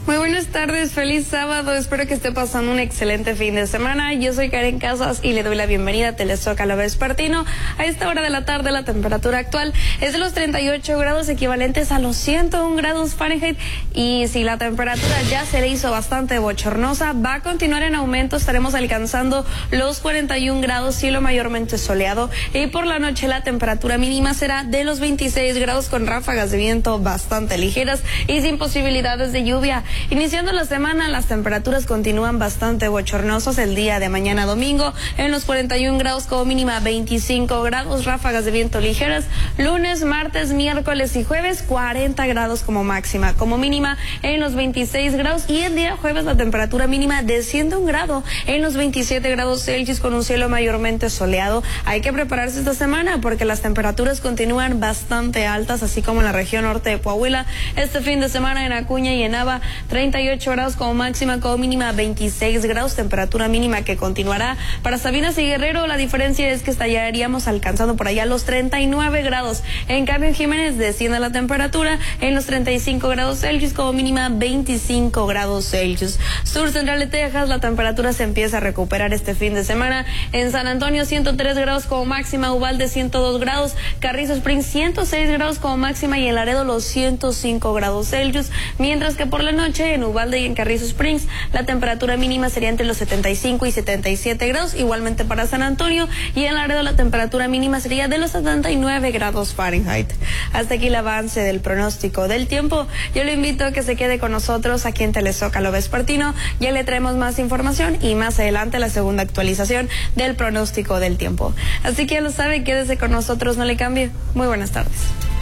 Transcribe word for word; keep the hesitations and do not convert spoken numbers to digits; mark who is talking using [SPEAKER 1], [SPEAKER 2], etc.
[SPEAKER 1] Muy buenas tardes, feliz sábado, espero que esté pasando un excelente fin de semana. Yo soy Karen Casas y le doy la bienvenida a Telezócalo Vespertino. A esta hora de la tarde la temperatura actual es de los treinta y ocho grados equivalentes a los ciento un grados Fahrenheit, y si la temperatura ya se le hizo bastante bochornosa, va a continuar en aumento, estaremos alcanzando los cuarenta y un grados, cielo mayormente soleado, y por la noche la temperatura mínima será de los veintiséis grados con ráfagas de viento bastante ligeras y sin posibilidades de lluvia. Iniciando la semana, las temperaturas continúan bastante bochornosas el día de mañana domingo, en los cuarenta y un grados como mínima, veinticinco grados, ráfagas de viento ligeras. Lunes, martes, miércoles y jueves, cuarenta grados como máxima, como mínima en los veintiséis grados, y el día jueves la temperatura mínima desciende un grado en los veintisiete grados Celsius con un cielo mayormente soleado. Hay que prepararse esta semana porque las temperaturas continúan bastante altas, así como en la región norte de Coahuila. Este fin de semana en Acuña y en Nava, treinta y ocho grados como máxima, como mínima veintiséis grados, temperatura mínima que continuará. Para Sabinas y Guerrero la diferencia es que estaríamos alcanzando por allá los treinta y nueve grados. En cambio en Jiménez desciende la temperatura en los treinta y cinco grados Celsius, como mínima veinticinco grados Celsius. Sur central de Texas la temperatura se empieza a recuperar este fin de semana. En San Antonio ciento tres grados como máxima, Uvalde ciento dos grados, Carrizo Springs ciento seis grados como máxima y en Laredo los ciento cinco grados Celsius, mientras que por la noche en Uvalde y en Carrizo Springs la temperatura mínima sería entre los setenta y cinco y setenta y siete grados, igualmente para San Antonio, y en Laredo la temperatura mínima sería de los setenta y nueve grados Fahrenheit. Hasta aquí el avance del pronóstico del tiempo. Yo le invito a que se quede con nosotros aquí en Telezócalo Vespertino. Ya le traemos más información y más adelante la segunda actualización del pronóstico del tiempo. Así que ya lo sabe, quédese con nosotros, no le cambie. Muy buenas tardes.